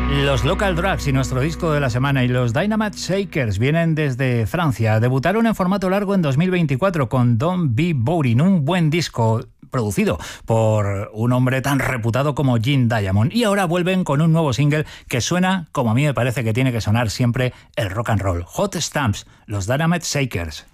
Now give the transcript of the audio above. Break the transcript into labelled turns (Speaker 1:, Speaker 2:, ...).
Speaker 1: Los Local Drugs y nuestro disco de la semana, y los Dynamite Shakers vienen desde Francia. Debutaron en formato largo en 2024 con Don't Be Boring, un buen disco producido por un hombre tan reputado como Gene Diamond. Y ahora vuelven con un nuevo single que suena como a mí me parece que tiene que sonar siempre el rock and roll. Hot Stamps, los Dynamite Shakers.